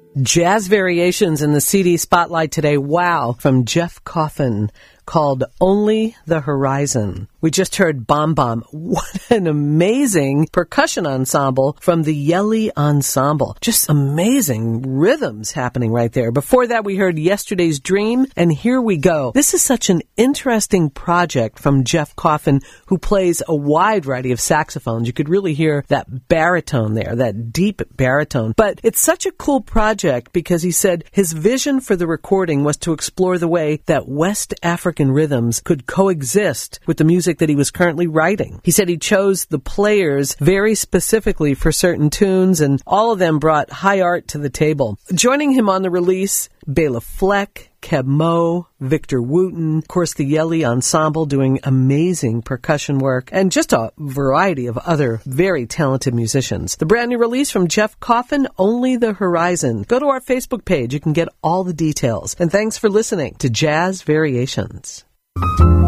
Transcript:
Jazz Variations in the CD Spotlight today. Wow, from Jeff Coffin, called Only the Horizon. We just heard Bom Bom. What an amazing percussion ensemble from the Yelly Ensemble. Just amazing rhythms happening right there. Before that, we heard Yesterday's Dream, and Here We Go. This is such an interesting project from Jeff Coffin, who plays a wide variety of saxophones. You could really hear that baritone there, that deep baritone. But it's such a cool project because he said his vision for the recording was to explore the way that West African rhythms could coexist with the music that he was currently writing. He said he chose the players very specifically for certain tunes, and all of them brought high art to the table. Joining him on the release, Bela Fleck, Keb Mo, Victor Wooten, of course the Yelly Ensemble doing amazing percussion work, and just a variety of other very talented musicians. The brand new release from Jeff Coffin, Only the Horizon. Go to our Facebook page. You can get all the details. And thanks for listening to Jazz Variations.